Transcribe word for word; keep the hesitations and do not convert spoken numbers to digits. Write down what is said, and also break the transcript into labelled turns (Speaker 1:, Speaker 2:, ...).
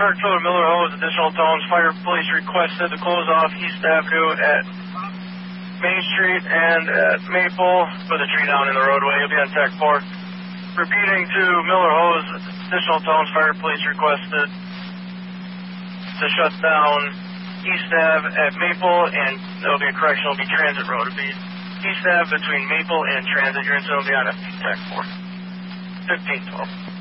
Speaker 1: Parkville to Miller Hose, additional tones. Fire police requested to close off East Avenue at Main Street and at Maple. Put the tree down in the roadway. You'll be on Tech four. Repeating to Miller Hose, additional tones. Fire police requested to shut down East Ave at Maple, and there'll be a correction. It'll be Transit Road. It'll be East Ave between Maple and Transit. Your incident will be on F T Tech four. fifteen twelve.